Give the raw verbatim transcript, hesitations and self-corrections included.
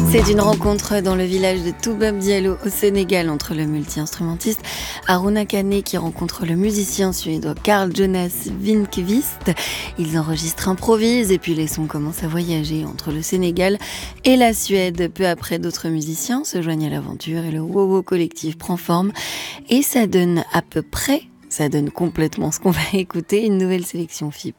C'est une rencontre dans le village de Toubab Diallo au Sénégal entre le multi-instrumentiste Aruna Kane qui rencontre le musicien suédois Carl Jonas Winqvist. Ils enregistrent, improvisent et puis les sons commencent à voyager entre le Sénégal et la Suède. Peu après, d'autres musiciens se joignent à l'aventure et le Wowo collectif prend forme. Et ça donne à peu près, ça donne complètement ce qu'on va écouter, une nouvelle sélection F I P.